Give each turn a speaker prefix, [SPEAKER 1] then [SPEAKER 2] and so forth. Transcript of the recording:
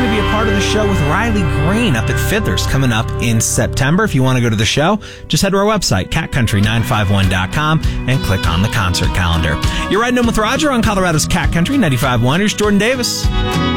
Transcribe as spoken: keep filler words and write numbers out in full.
[SPEAKER 1] going to be a part of the show with Riley Green up at Fiddler's coming up in September. If you want to go to the show, just head to our website, cat country nine five one dot com, and click on the concert calendar. You're riding in with Roger on Colorado's Cat Country ninety-five point one. Here's Jordan Davis.